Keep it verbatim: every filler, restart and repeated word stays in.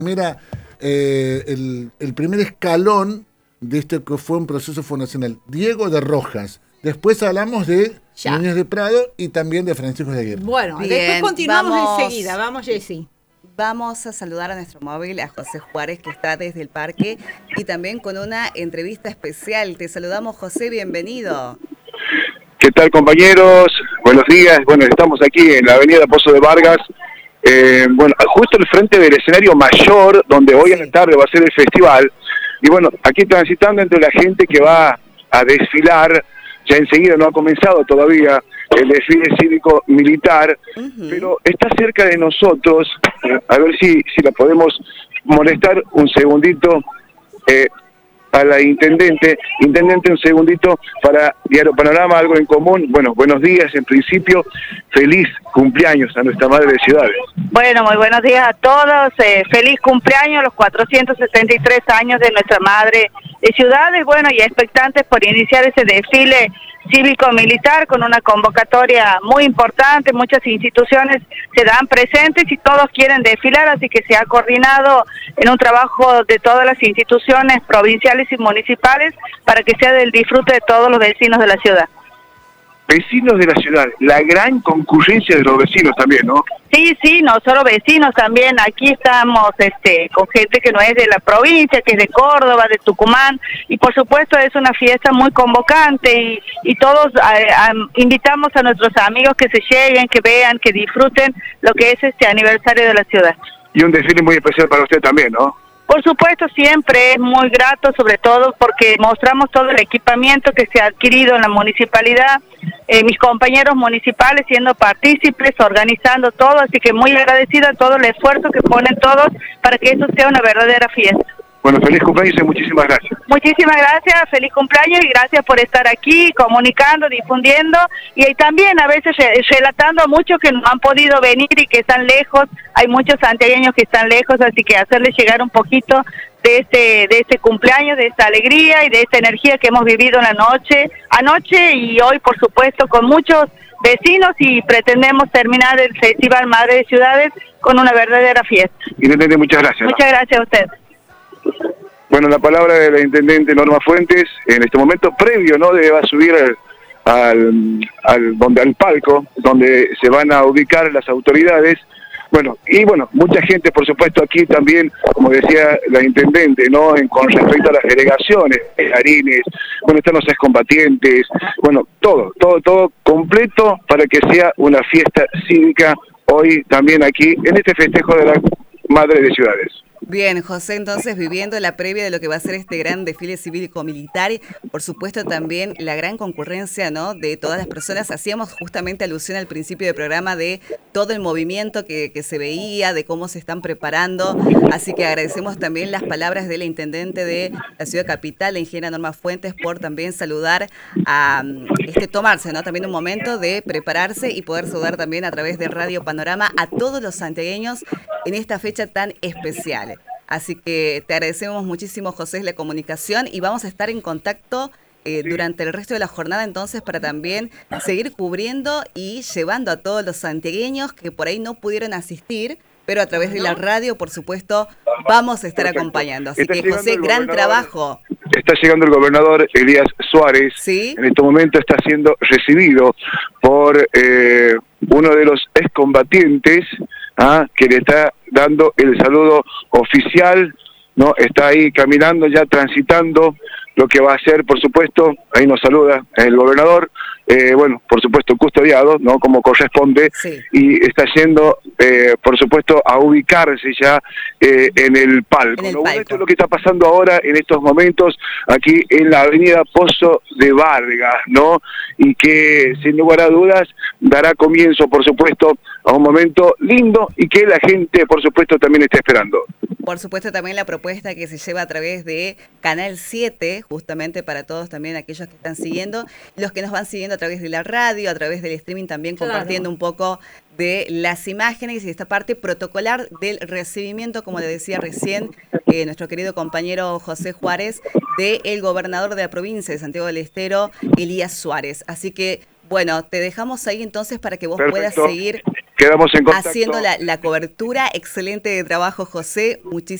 Mira, eh, el, el primer escalón de este que fue un proceso fundacional, Diego de Rojas. Después hablamos de Ya. Núñez de Prado y también de Francisco de Aguirre. Bueno, Bien, después continuamos vamos. enseguida. Vamos, Jessy. Vamos a saludar a nuestro móvil, a José Juárez, que está desde el parque, y también con una entrevista especial. Te saludamos, José, bienvenido. ¿Qué tal, compañeros? Buenos días. Bueno, estamos aquí en la avenida Pozo de Vargas, eh, bueno, justo al frente del escenario mayor, donde hoy Sí. en la tarde va a ser el festival. Y bueno, aquí transitando entre la gente que va a desfilar, ya enseguida no ha comenzado todavía el desfile cívico-militar, Uh-huh. pero está cerca de nosotros. A ver si, si la podemos molestar un segundito eh, a la intendente. Intendente, un segundito para Diario Panorama, algo en común. Bueno, buenos días en principio. Feliz cumpleaños a nuestra madre de ciudades. Bueno, muy buenos días a todos. Eh, feliz cumpleaños, los cuatrocientos setenta y tres años de nuestra madre de ciudades. Bueno, y expectantes por iniciar ese desfile cívico-militar con una convocatoria muy importante. Muchas instituciones se dan presentes y todos quieren desfilar, así que se ha coordinado en un trabajo de todas las instituciones provinciales y municipales para que sea del disfrute de todos los vecinos de la ciudad. Vecinos de la ciudad, la gran concurrencia de los vecinos también, ¿no? Sí, sí, no solo vecinos también. Aquí estamos este, con gente que no es de la provincia, que es de Córdoba, de Tucumán, y por supuesto es una fiesta muy convocante y, y todos eh, um, invitamos a nuestros amigos que se lleguen, que vean, que disfruten lo que es este aniversario de la ciudad. Y un desfile muy especial para usted también, ¿no? Por supuesto, siempre es muy grato, sobre todo porque mostramos todo el equipamiento que se ha adquirido en la municipalidad, eh, mis compañeros municipales siendo partícipes, organizando todo, así que muy agradecida a todo el esfuerzo que ponen todos para que eso sea una verdadera fiesta. Bueno, feliz cumpleaños y muchísimas gracias. Muchísimas gracias, feliz cumpleaños y gracias por estar aquí comunicando, difundiendo y ahí también a veces re- relatando a muchos que no han podido venir y que están lejos. Hay muchos santiagueños que están lejos, así que hacerles llegar un poquito de este de este cumpleaños, de esta alegría y de esta energía que hemos vivido en la noche, anoche y hoy, por supuesto, con muchos vecinos y pretendemos terminar el Festival Madre de Ciudades con una verdadera fiesta. Intendente, muchas gracias. ¿no? Muchas gracias a usted. Bueno, la palabra de la intendente Norma Fuentes, en este momento previo, ¿no? De, va a subir al, al, al, donde, al palco, donde se van a ubicar las autoridades. Bueno, y bueno, mucha gente, por supuesto, aquí también, como decía la intendente, ¿no? En, con respecto a las delegaciones, bailarines, bueno, están los excombatientes, bueno, todo, todo, todo completo para que sea una fiesta cívica hoy también aquí, en este festejo de la Madre de Ciudades. Bien, José, entonces viviendo la previa de lo que va a ser este gran desfile cívico-militar, por supuesto también la gran concurrencia, ¿no? De todas las personas. Hacíamos justamente alusión al principio del programa de todo el movimiento que, que se veía, de cómo se están preparando, así que agradecemos también las palabras de la intendente de la ciudad capital, la ingeniera Norma Fuentes, por también saludar a este tomarse, ¿no? También un momento de prepararse y poder saludar también a través de Radio Panorama a todos los santiagueños en esta fecha tan especial. Así que te agradecemos muchísimo, José, la comunicación y vamos a estar en contacto eh, durante el resto de la jornada entonces para también seguir cubriendo y llevando a todos los santiagueños que por ahí no pudieron asistir, pero a través de la radio, por supuesto, vamos a estar Perfecto. acompañando. Así Está que, llegando José, el gran gobernador. trabajo. Está llegando el gobernador Elías Suárez. Sí. En este momento está siendo recibido por eh, uno de los excombatientes, ¿ah? Que le está dando el saludo oficial, ¿no? Está ahí caminando, ya transitando lo que va a ser, por supuesto, ahí nos saluda el gobernador, eh, bueno, por supuesto custodiado, ¿no? Como corresponde, Sí. y está yendo, eh, por supuesto, a ubicarse ya eh, en el palco. En el Lo bueno, palco. esto es lo que está pasando ahora en estos momentos aquí en la avenida Pozo de Vargas, ¿no? Y que sin lugar a dudas dará comienzo, por supuesto, a un momento lindo y que la gente, por supuesto, también está esperando. Por supuesto también la propuesta que se lleva a través de Canal siete, justamente para todos también aquellos que están siguiendo, los que nos van siguiendo a través de la radio, a través del streaming también Claro. compartiendo un poco de las imágenes y esta parte protocolar del recibimiento, como le decía recién eh, nuestro querido compañero José Juárez, del gobernador de la provincia de Santiago del Estero, Elías Suárez. Así que, bueno, te dejamos ahí entonces para que vos Perfecto. puedas seguir quedamos en contacto. Haciendo la, la cobertura. Excelente trabajo, José. Muchísimas